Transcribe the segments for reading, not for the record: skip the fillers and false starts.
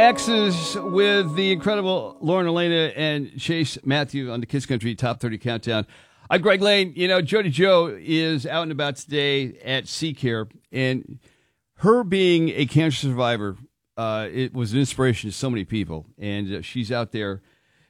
X's with the incredible Lauren Elena and Chase Matthew on the Kiss Country Top 30 Countdown. I'm Greg Lane. You know, Jody Joe is out and about today at CCare, and her being a cancer survivor, it was an inspiration to so many people, and she's out there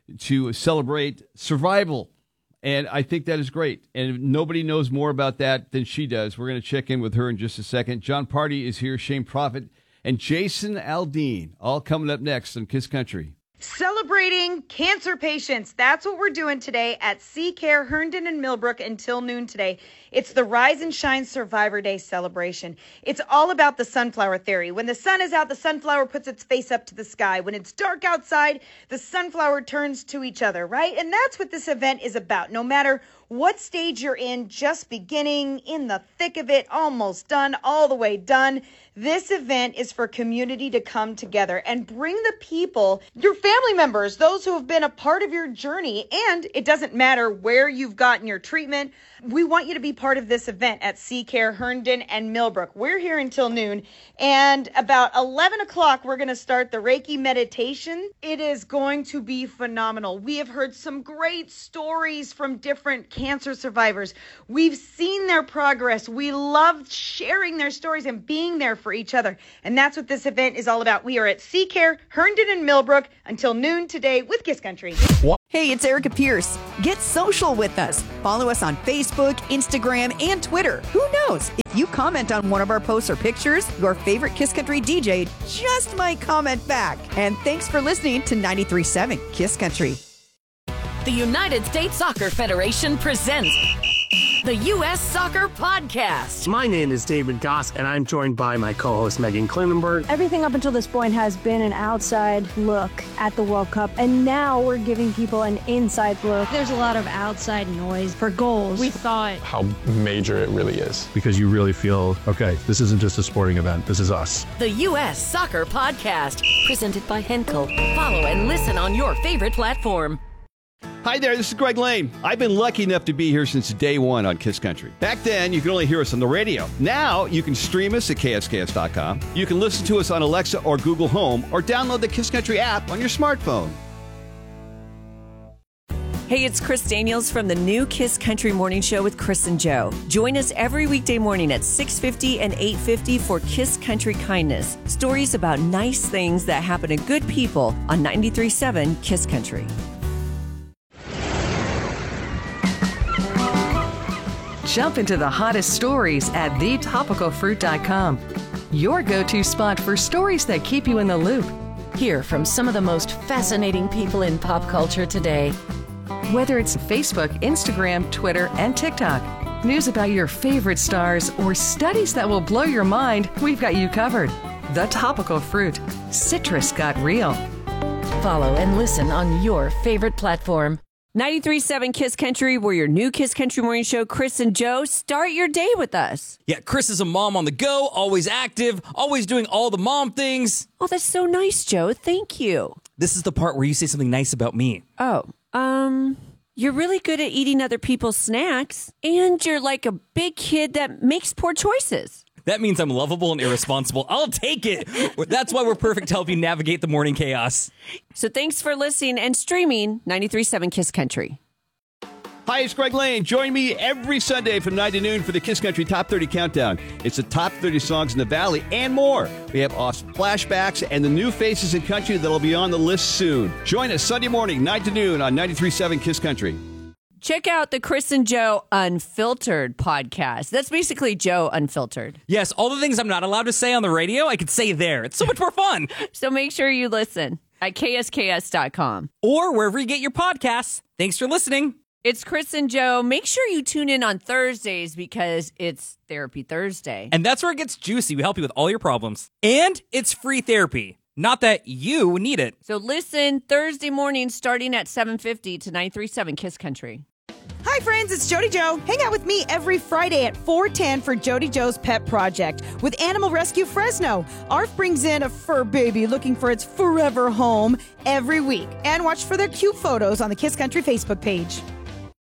to celebrate survival, and I think that is great, and nobody knows more about that than she does. We're going to check in with her in just a second. John Party is here, Shane Prophet, and Jason Aldean, all coming up next on Kiss Country. Celebrating cancer patients. That's what we're doing today at CCare Herndon and Millbrook until noon today. It's the Rise and Shine Survivor Day celebration. It's all about the sunflower theory. When the sun is out, the sunflower puts its face up to the sky. When it's dark outside, the sunflower turns to each other, right? And that's what this event is about. No matter what stage you're in, just beginning, in the thick of it, almost done, all the way done. This event is for community to come together and bring the people, your family members, those who have been a part of your journey. And it doesn't matter where you've gotten your treatment. We want you to be part of this event at CCare Herndon and Millbrook. We're here until noon, and about 11 o'clock, we're going to start the Reiki meditation. It is going to be phenomenal. We have heard some great stories from different cancer survivors. We've seen their progress. We love sharing their stories and being there for each other. And that's what this event is all about. We are at CCare Herndon and Millbrook until noon today with Kiss Country. Hey, it's Erica Pierce. Get social with us. Follow us on Facebook, Instagram, and Twitter. Who knows? If you comment on one of our posts or pictures, your favorite Kiss Country DJ just might comment back. And thanks for listening to 93.7 Kiss Country. The United States Soccer Federation presents the U.S. Soccer Podcast. My name is David Goss, and I'm joined by my co-host Megan Klinenberg. Everything up until this point has been an outside look at the World Cup, and now we're giving people an inside look. There's a lot of outside noise for goals. We thought how major it really is. Because you really feel, okay, this isn't just a sporting event, this is us. The U.S. Soccer Podcast, presented by Henkel. Follow and listen on your favorite platform. Hi there, this is Greg Lane. I've been lucky enough to be here since day one on Kiss Country. Back then, you could only hear us on the radio. Now, you can stream us at KSKS.com. You can listen to us on Alexa or Google Home, or download the Kiss Country app on your smartphone. Hey, it's Chris Daniels from the new Kiss Country Morning Show with Chris and Joe. Join us every weekday morning at 6:50 and 8:50 for Kiss Country Kindness. Stories about nice things that happen to good people on 93.7 Kiss Country. Jump into the hottest stories at thetopicalfruit.com. Your go-to spot for stories that keep you in the loop. Hear from some of the most fascinating people in pop culture today. Whether it's Facebook, Instagram, Twitter, and TikTok, news about your favorite stars, or studies that will blow your mind, we've got you covered. The Topical Fruit. Citrus got real. Follow and listen on your favorite platform. 93.7 Kiss Country, we're your new Kiss Country Morning Show. Chris and Joe, start your day with us. Yeah, Chris is a mom on the go, always active, always doing all the mom things. Oh, that's so nice, Joe. Thank you. This is the part where you say something nice about me. Oh, you're really good at eating other people's snacks, and you're like a big kid that makes poor choices. That means I'm lovable and irresponsible. I'll take it. That's why we're perfect to help you navigate the morning chaos. So thanks for listening and streaming 93.7 Kiss Country. Hi, it's Greg Lane. Join me every Sunday from 9 to noon for the Kiss Country Top 30 Countdown. It's the top 30 songs in the Valley and more. We have awesome flashbacks and the new faces in country that'll be on the list soon. Join us Sunday morning, 9 to noon on 93.7 Kiss Country. Check out the Chris and Joe Unfiltered podcast. That's basically Joe Unfiltered. Yes, all the things I'm not allowed to say on the radio, I could say there. It's so much more fun. So make sure you listen at KSKS.com. Or wherever you get your podcasts. Thanks for listening. It's Chris and Joe. Make sure you tune in on Thursdays because it's Therapy Thursday. And that's where it gets juicy. We help you with all your problems. And it's free therapy. Not that you need it. So listen Thursday morning starting at 7:50 to 93.7 Kiss Country. Hi, friends. It's Jody Joe. Hang out with me every Friday at 4:10 for Jody Joe's Pet Project with Animal Rescue Fresno. ARF brings in a fur baby looking for its forever home every week. And watch for their cute photos on the Kiss Country Facebook page.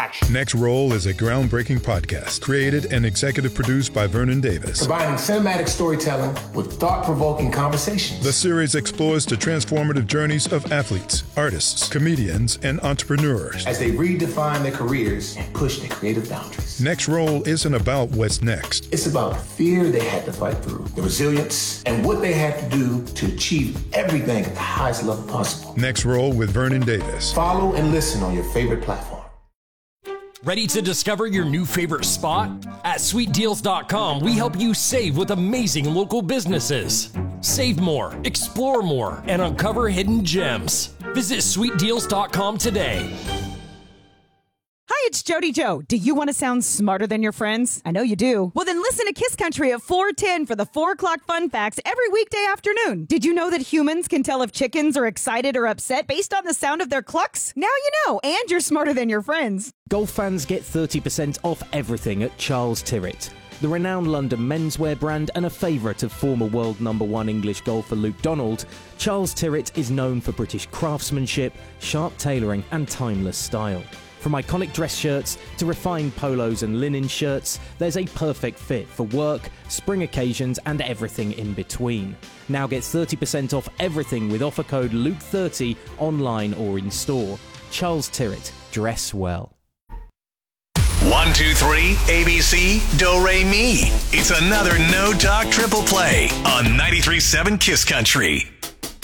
action. Next Roll is a groundbreaking podcast created and executive produced by Vernon Davis. Combining cinematic storytelling with thought-provoking conversations. The series explores the transformative journeys of athletes, artists, comedians, and entrepreneurs as they redefine their careers and push their creative boundaries. Next Roll isn't about what's next. It's about the fear they had to fight through, the resilience, and what they had to do to achieve everything at the highest level possible. Next Roll with Vernon Davis. Follow and listen on your favorite platform. Ready to discover your new favorite spot? At sweetdeals.com, we help you save with amazing local businesses. Save more, explore more, and uncover hidden gems. Visit sweetdeals.com today. Hi, it's Jody Joe. Do you want to sound smarter than your friends? I know you do. Well, then listen to Kiss Country at 4:10 for the 4 o'clock fun facts every weekday afternoon. Did you know that humans can tell if chickens are excited or upset based on the sound of their clucks? Now you know, and you're smarter than your friends. Golf fans get 30% off everything at Charles Tyrrett, the renowned London menswear brand and a favourite of former world #1 English golfer Luke Donald. Charles Tyrrett is known for British craftsmanship, sharp tailoring and timeless style. From iconic dress shirts to refined polos and linen shirts, there's a perfect fit for work, spring occasions, and everything in between. Now get 30% off everything with offer code LUKE30 online or in store. Charles Tyrrett, dress well. 1, 2, 3, ABC, Do, Re, Mi. It's another No Talk Triple Play on 93.7 Kiss Country.